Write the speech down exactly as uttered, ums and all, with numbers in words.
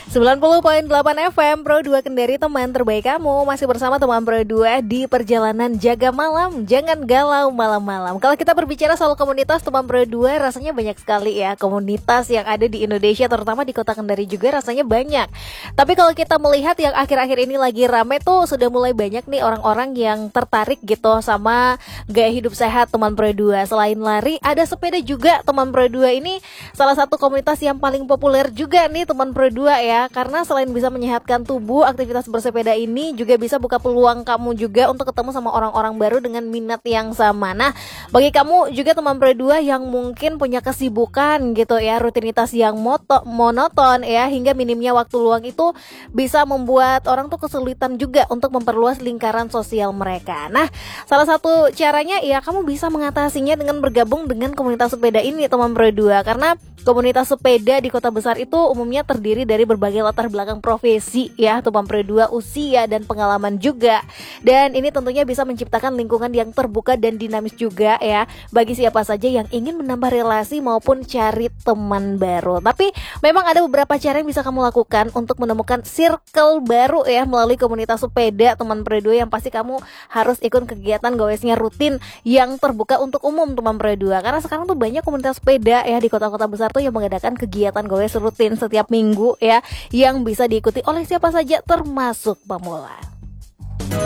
sembilan puluh koma delapan F M Pro dua Kendari, teman terbaik kamu. Masih bersama teman Pro dua di perjalanan jaga malam. Jangan galau malam-malam. Kalau kita berbicara soal komunitas teman Pro dua, rasanya banyak sekali ya komunitas yang ada di Indonesia, terutama di kota Kendari juga rasanya banyak. Tapi kalau kita melihat yang akhir-akhir ini lagi rame tuh, sudah mulai banyak nih orang-orang yang tertarik gitu sama gaya hidup sehat teman Pro dua. Selain lari, ada sepeda juga. Teman Pro dua ini salah satu komunitas yang paling populer juga nih teman Pro dua ya, karena selain bisa menyehatkan tubuh, aktivitas bersepeda ini juga bisa buka peluang kamu juga untuk ketemu sama orang-orang baru dengan minat yang sama. Nah, bagi kamu juga teman Pro dua yang mungkin punya kesibukan gitu ya, rutinitas yang moto, monoton ya, hingga minimnya waktu luang itu bisa membuat orang tuh kesulitan juga untuk memperluas lingkaran sosial mereka. Nah, salah satu caranya ya kamu bisa mengatasinya dengan bergabung dengan komunitas sepeda ini teman Pro dua, karena komunitas sepeda di kota besar itu umumnya terdiri dari berbagai latar belakang profesi ya, teman Pro dua, usia dan pengalaman juga. Dan ini tentunya bisa menciptakan lingkungan yang terbuka dan dinamis juga ya, bagi siapa saja yang ingin menambah relasi maupun cari teman baru. Tapi memang ada beberapa cara yang bisa kamu lakukan untuk menemukan circle baru ya melalui komunitas sepeda teman Pro dua, yang pasti kamu harus ikut kegiatan goesnya rutin yang terbuka untuk umum teman Pro dua. Karena sekarang tuh banyak komunitas sepeda ya di kota-kota besar tuh yang mengadakan kegiatan goes rutin setiap minggu ya, yang bisa diikuti oleh siapa saja termasuk pemula.